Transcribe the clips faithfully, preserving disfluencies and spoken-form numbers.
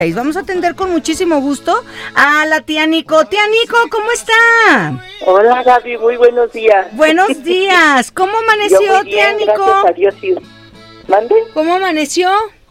Vamos a atender con muchísimo gusto a la tía Nico. Tía Nico, ¿cómo está? Hola, Gaby, muy buenos días. Buenos días. ¿Cómo amaneció, Yo muy tía bien, Nico? Gracias a Dios, sí. ¿Mande? ¿Cómo amaneció?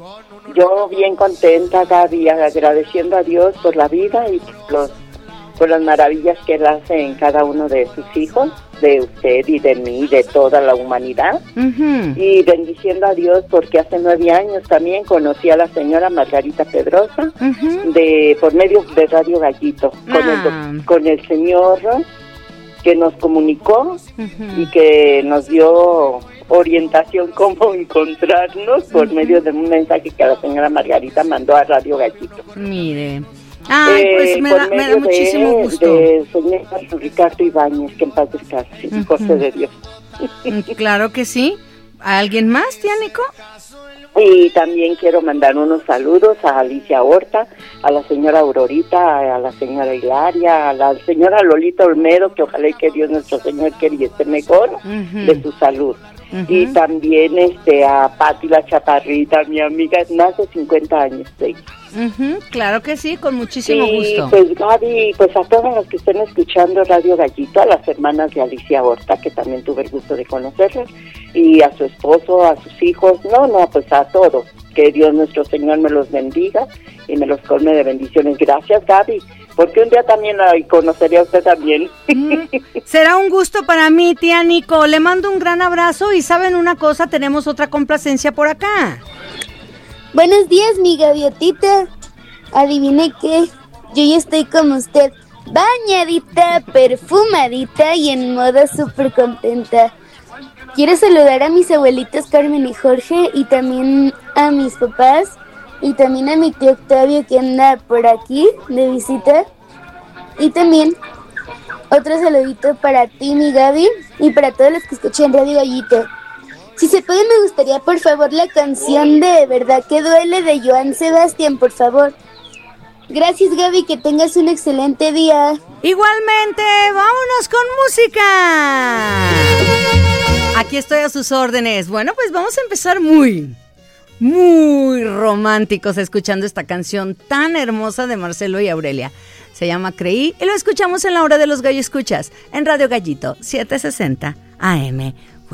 Yo bien contenta, Gaby, agradeciendo a Dios por la vida y por, los, por las maravillas que Él hace en cada uno de sus hijos, de usted y de mí, de toda la humanidad. Uh-huh. Y bendiciendo a Dios porque hace nueve años también conocí a la señora Margarita Pedrosa, Uh-huh. de por medio de Radio Gallito, con, Ah. el, con el señor que nos comunicó Uh-huh. y que nos dio orientación cómo encontrarnos por Uh-huh. medio de un mensaje que la señora Margarita mandó a Radio Gallito. Mire. Ay, Eh, pues me por da, me medio da muchísimo de, gusto. de señor Ricardo Ibáñez, que en paz descanse, Ujú. José de Dios. Claro que sí. ¿Alguien más, tía Nico? Y también quiero mandar unos saludos a Alicia Horta, a la señora Aurorita, a la señora Hilaria, a la señora Lolita Olmedo, que ojalá y que Dios nuestro Señor quiera y esté mejor Uh-huh. de su salud. Uh-huh. Y también este a Pati la Chaparrita, mi amiga, más de cincuenta años de ella. Uh-huh. Claro que sí, con muchísimo Y gusto. pues Gaby, pues a todas las que estén escuchando Radio Gallito, a las hermanas de Alicia Horta, que también tuve el gusto de conocerlas, y a su esposo, a sus hijos, no, no, pues a todos, que Dios nuestro Señor me los bendiga y me los colme de bendiciones. Gracias, Gaby, porque un día también la conocería a usted también. Mm, será un gusto para mí, tía Nico. Le mando un gran abrazo y ¿saben una cosa? Tenemos otra complacencia por acá. Buenos días, mi gaviotita. Adivine qué, yo ya estoy como usted, bañadita, perfumadita y en moda súper contenta. Quiero saludar a mis abuelitos Carmen y Jorge y también a mis papás y también a mi tío Octavio que anda por aquí de visita. Y también otro saludito para ti, mi Gaby, y para todos los que escuchan Radio Gallito. Si se puede, me gustaría, por favor, la canción de Verdad que Duele de Joan Sebastián, por favor. Gracias, Gaby, que tengas un excelente día. Igualmente, vámonos con música. Aquí estoy a sus órdenes. Bueno, pues vamos a empezar muy, muy románticos escuchando esta canción tan hermosa de Marcelo y Aurelia. Se llama Creí y lo escuchamos en la hora de los gallo escuchas en Radio Gallito setecientos sesenta A M.